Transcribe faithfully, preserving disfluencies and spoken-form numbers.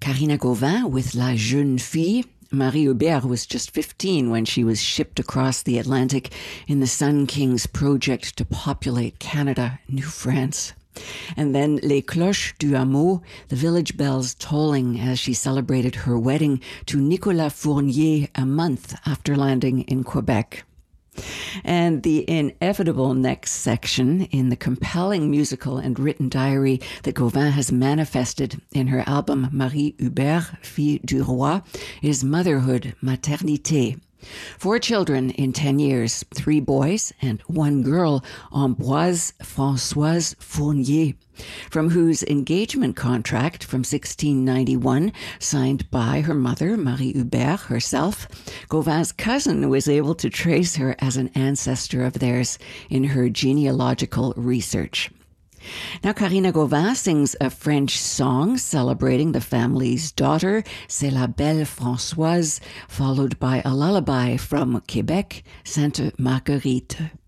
Karina Gauvin with La Jeune Fille. Marie Hubert was just fifteen when she was shipped across the Atlantic in the Sun King's project to populate Canada, New France. And then Les Cloches du Hameau, the village bells tolling as she celebrated her wedding to Nicolas Fournier a month after landing in Quebec. And the inevitable next section in the compelling musical and written diary that Gauvin has manifested in her album Marie Hubert, Fille du Roi, is motherhood, maternité. Four children in ten years, three boys and one girl, Ambroise Françoise Fournier, from whose engagement contract from sixteen ninety-one, signed by her mother, Marie Hubert herself, Gauvin's cousin was able to trace her as an ancestor of theirs in her genealogical research. Now, Karina Gauvin sings a French song celebrating the family's daughter, C'est la belle Françoise, followed by a lullaby from Quebec, Sainte Marguerite.